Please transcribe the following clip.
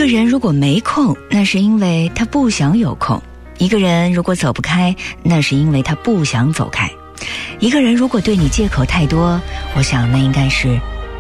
个人如果没空，那是因为他不想有空；一个人如果走不开，那是因为他不想走开；一个人如果对你借口太多，我想那应该是